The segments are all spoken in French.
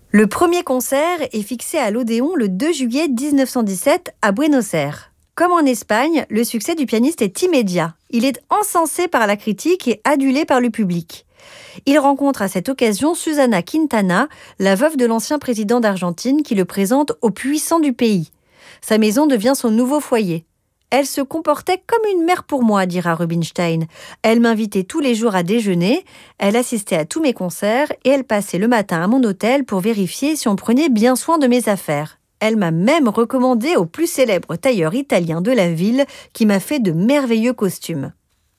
Le premier concert est fixé à l'Odéon le 2 juillet 1917 à Buenos Aires. Comme en Espagne, le succès du pianiste est immédiat. Il est encensé par la critique et adulé par le public. Il rencontre à cette occasion Susana Quintana, la veuve de l'ancien président d'Argentine, qui le présente aux puissants du pays. Sa maison devient son nouveau foyer. « Elle se comportait comme une mère pour moi », dira Rubinstein. « Elle m'invitait tous les jours à déjeuner, elle assistait à tous mes concerts et elle passait le matin à mon hôtel pour vérifier si on prenait bien soin de mes affaires. Elle m'a même recommandé au plus célèbre tailleur italien de la ville qui m'a fait de merveilleux costumes. »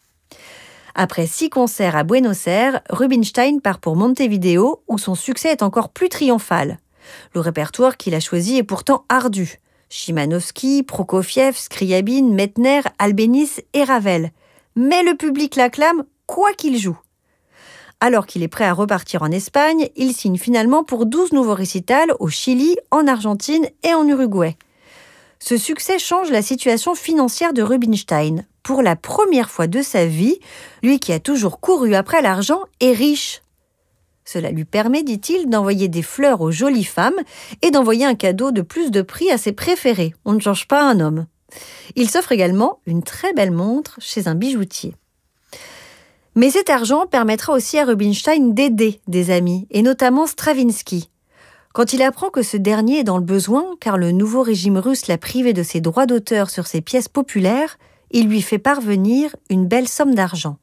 Après 6 concerts à Buenos Aires, Rubinstein part pour Montevideo où son succès est encore plus triomphal. Le répertoire qu'il a choisi est pourtant ardu. Chimanovski, Prokofiev, Scriabine, Mettner, Albéniz et Ravel. Mais le public l'acclame quoi qu'il joue. Alors qu'il est prêt à repartir en Espagne, il signe finalement pour 12 nouveaux récitals au Chili, en Argentine et en Uruguay. Ce succès change la situation financière de Rubinstein. Pour la première fois de sa vie, lui qui a toujours couru après l'argent est riche. Cela lui permet, dit-il, d'envoyer des fleurs aux jolies femmes et d'envoyer un cadeau de plus de prix à ses préférés. On ne change pas un homme. Il s'offre également une très belle montre chez un bijoutier. Mais cet argent permettra aussi à Rubinstein d'aider des amis, et notamment Stravinsky. Quand il apprend que ce dernier est dans le besoin, car le nouveau régime russe l'a privé de ses droits d'auteur sur ses pièces populaires, il lui fait parvenir une belle somme d'argent.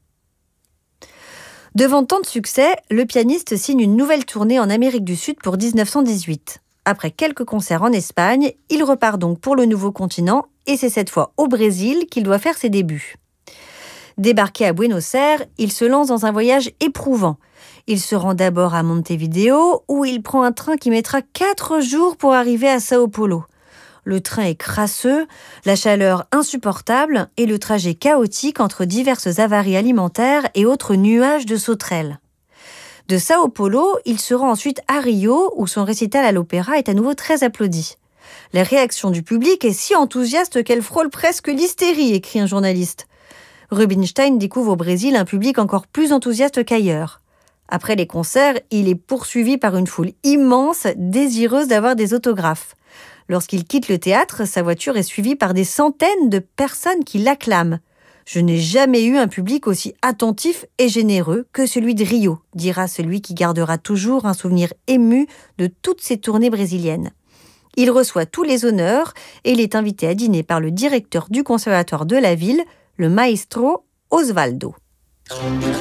Devant tant de succès, le pianiste signe une nouvelle tournée en Amérique du Sud pour 1918. Après quelques concerts en Espagne, il repart donc pour le nouveau continent et c'est cette fois au Brésil qu'il doit faire ses débuts. Débarqué à Buenos Aires, il se lance dans un voyage éprouvant. Il se rend d'abord à Montevideo où il prend un train qui mettra 4 jours pour arriver à Sao Paulo. Le train est crasseux, la chaleur insupportable et le trajet chaotique entre diverses avaries alimentaires et autres nuages de sauterelles. De Sao Paulo, il se rend ensuite à Rio où son récital à l'opéra est à nouveau très applaudi. La réaction du public est si enthousiaste qu'elle frôle presque l'hystérie, écrit un journaliste. Rubinstein découvre au Brésil un public encore plus enthousiaste qu'ailleurs. Après les concerts, il est poursuivi par une foule immense, désireuse d'avoir des autographes. Lorsqu'il quitte le théâtre, sa voiture est suivie par des centaines de personnes qui l'acclament. « Je n'ai jamais eu un public aussi attentif et généreux que celui de Rio », dira celui qui gardera toujours un souvenir ému de toutes ces tournées brésiliennes. Il reçoit tous les honneurs et il est invité à dîner par le directeur du conservatoire de la ville, le maestro Osvaldo.